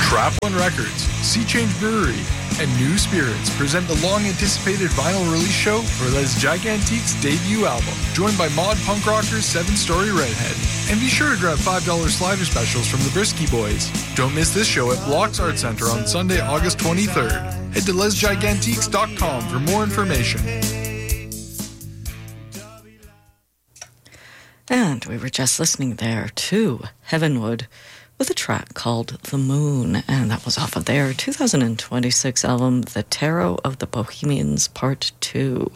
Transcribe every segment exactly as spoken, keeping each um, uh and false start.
Traplin Records, Sea Change Brewery, and New Spirits present the long-anticipated vinyl release show for Les Gigantiques' debut album, joined by mod punk rockers Seven Story Redhead. And be sure to grab five dollars slider specials from the Brisky Boys. Don't miss this show at Blocks Art Center on Sunday, August twenty-third. Head to les gigantiques dot com for more information. And we were just listening there to Heavenwood with a track called The Moon, and that was off of their two thousand twenty-six album, The Tarot of the Bohemians Part two.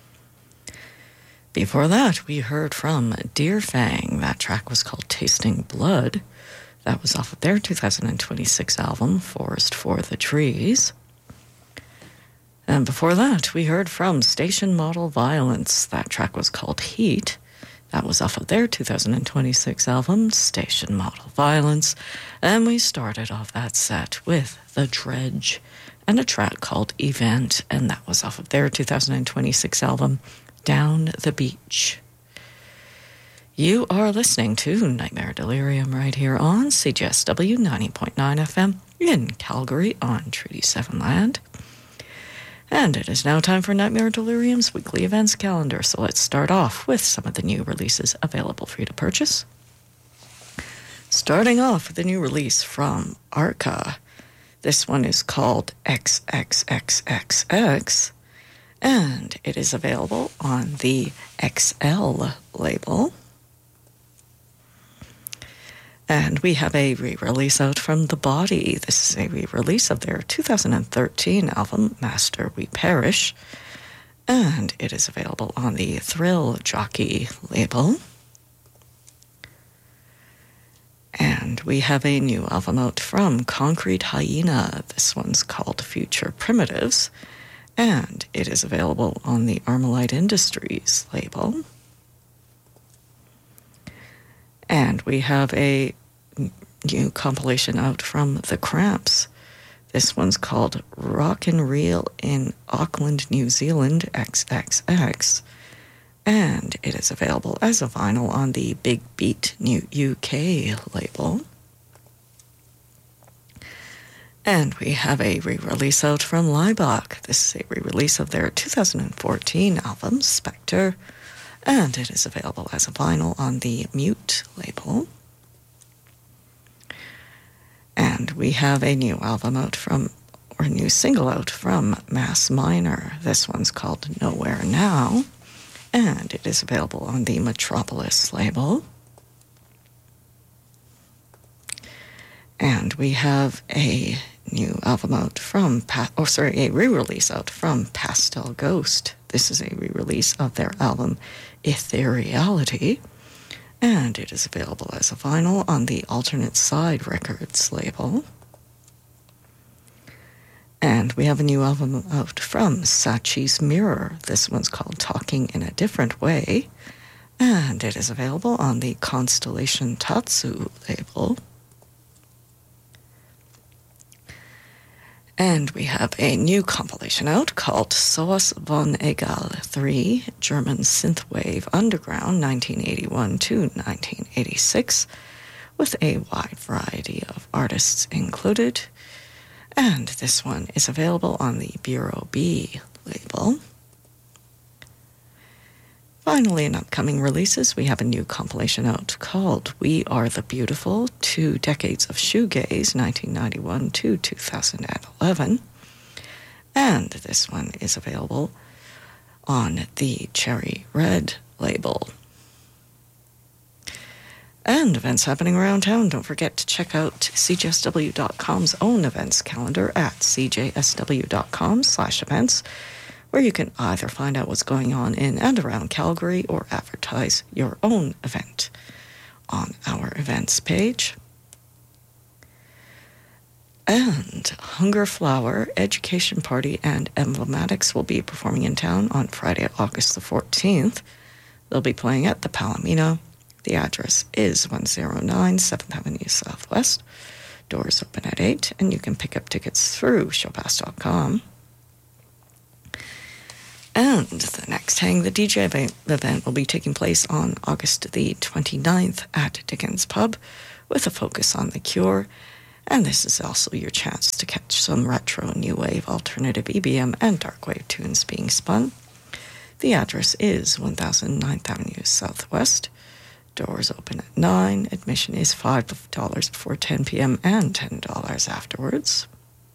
Before that, we heard from Deer Fang. That track was called Tasting Blood. That was off of their two thousand twenty-six album, Forest for the Trees. And before that, we heard from Station Model Violence. That track was called Heat. That was off of their two thousand twenty-six album, Station Model Violence. And we started off that set with The Dredge and a track called Event, and that was off of their two thousand twenty-six album, Down the Beach. You are listening to Nightmare Delirium right here on C J S W ninety point nine F M in Calgary on Treaty seven land. And it is now time for Nightmare Delirium's weekly events calendar, so let's start off with some of the new releases available for you to purchase. Starting off with a new release from Arca. This one is called X X X X X, and it is available on the X L label. And we have a re-release out from The Body. This is a re-release of their two thousand thirteen album, Master We Perish. And it is available on the Thrill Jockey label. And we have a new album out from Concrete Hyena. This one's called Future Primitives. And it is available on the Armalite Industries label. And we have a new compilation out from The Cramps. This one's called Rock and Reel in Auckland, New Zealand, triple X. And it is available as a vinyl on the Big Beat New U K label. And we have a re-release out from Laibach. This is a re-release of their two thousand fourteen album, Spectre. And it is available as a vinyl on the Mute label. And we have a new album out from, or a new single out from Mass Minor. This one's called Nowhere Now. And it is available on the Metropolis label. And we have a new album out from, pa- oh sorry, a re-release out from Pastel Ghost. This is a re-release of their album Ethereality, and it is available as a vinyl on the Alternate Side Records label. And we have a new album out from Sachi's Mirror. This one's called Talking in a Different Way, and it is available on the Constellation Tatsu label. And we have a new compilation out called Soas von Egal three, German Synthwave Underground nineteen eighty-one to nineteen eighty-six, with a wide variety of artists included. And this one is available on the Bureau B label. Finally, in upcoming releases, we have a new compilation out called We Are the Beautiful, Two Decades of Shoegaze, nineteen ninety-one to two thousand eleven. And this one is available on the Cherry Red label. And events happening around town. Don't forget to check out C J S W dot com's own events calendar at C J S W dot com slash events, where you can either find out what's going on in and around Calgary or advertise your own event on our events page. And Hunger Flower, Education Party, and Emblematics will be performing in town on Friday, August the fourteenth. They'll be playing at the Palomino. The address is one oh nine seventh Avenue Southwest. Doors open at eight, and you can pick up tickets through showpass dot com. And the next Hang the D J event will be taking place on August the twenty-ninth at Dickens Pub, with a focus on The Cure. And this is also your chance to catch some retro, new wave, alternative E B M, and dark wave tunes being spun. The address is one thousand ninth Avenue Southwest. Doors open at nine. Admission is five dollars before ten p.m. and ten dollars afterwards.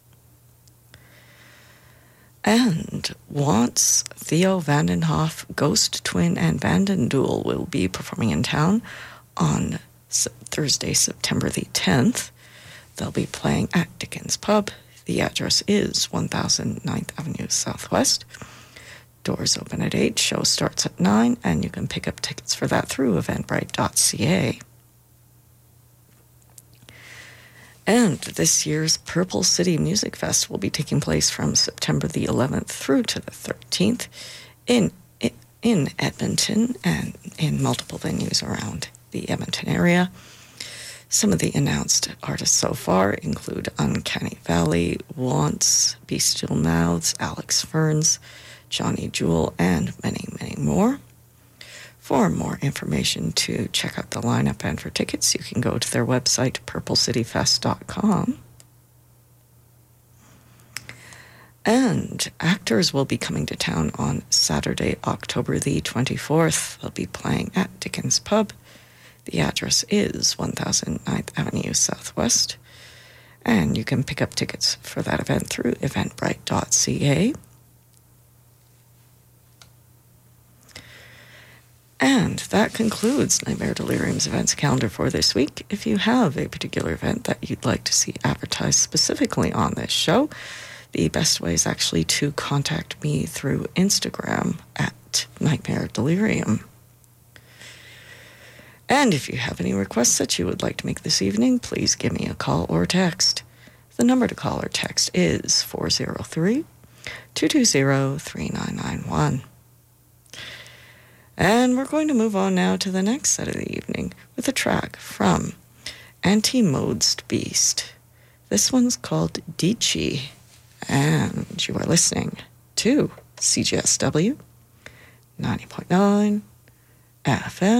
And Wants, Theo Vandenhoff, Ghost Twin, and Vanden Duel will be performing in town on Thursday, September the tenth. They'll be playing at Dickens Pub. The address is one thousand ninth Avenue Southwest. Doors open at eight, show starts at nine, and you can pick up tickets for that through eventbrite dot c a. And this year's Purple City Music Fest will be taking place from September the eleventh through to the thirteenth in, in Edmonton and in multiple venues around the Edmonton area. Some of the announced artists so far include Uncanny Valley, Wants, Bestial Mouths, Alex Ferns, Johnny Jewel, and many, many more. For more information to check out the lineup and for tickets, you can go to their website, purple city fest dot com. And actors will be coming to town on Saturday, October the twenty-fourth. They'll be playing at Dickens Pub. The address is one thousand ninth Avenue Southwest. And you can pick up tickets for that event through eventbrite dot c a. And that concludes Nightmare Delirium's events calendar for this week. If you have a particular event that you'd like to see advertised specifically on this show, the best way is actually to contact me through Instagram at Nightmare Delirium. And if you have any requests that you would like to make this evening, please give me a call or text. The number to call or text is four oh three, two two zero, three nine nine one. And we're going to move on now to the next set of the evening with a track from Anti-Modest Beast. This one's called Dici, and you are listening to C J S W ninety point nine F M.